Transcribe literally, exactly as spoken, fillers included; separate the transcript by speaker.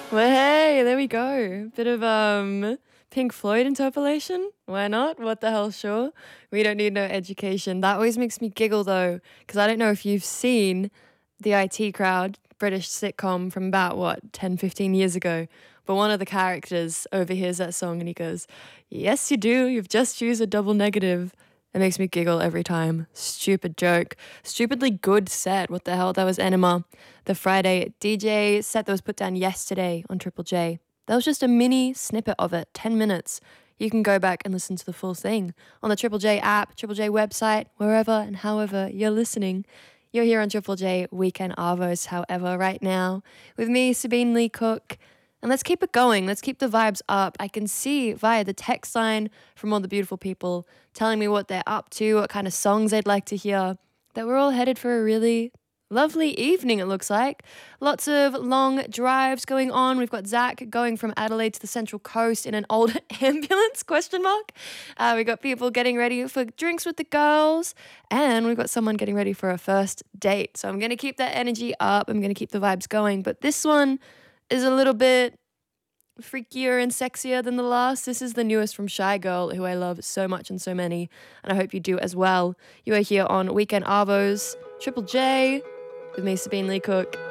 Speaker 1: Well, hey, there we go. Bit of um Pink Floyd interpolation. Why not? What the hell, sure. We don't need no education. That always makes me giggle though, because I don't know if you've seen the I T Crowd, British sitcom from about what, ten, fifteen years ago. But one of the characters overhears that song and he goes, "Yes, you do. You've just used a double negative." It makes me giggle every time. Stupid joke. Stupidly good set. What the hell? That was Enema, the Friday D J set that was put down yesterday on Triple J. That was just a mini snippet of it, ten minutes. You can go back and listen to the full thing on the Triple J app, Triple J website, wherever and however you're listening. You're here on Triple J Weekend Arvos, however, right now, with me, Sabine Lee Cook. And let's keep it going. Let's keep the vibes up. I can see via the text line from all the beautiful people telling me what they're up to, what kind of songs they'd like to hear, that we're all headed for a really lovely evening, it looks like. Lots of long drives going on. We've got Zach going from Adelaide to the Central Coast in an old ambulance, question mark. Uh, we've got people getting ready for drinks with the girls, and we've got someone getting ready for a first date. So I'm going to keep that energy up. I'm going to keep the vibes going. But this one is a little bit freakier and sexier than the last. This is the newest from Shy Girl, who I love so much and so many, and I hope you do as well. You are here on Weekend Arvos, Triple J, with me, Sabine Lee Cook.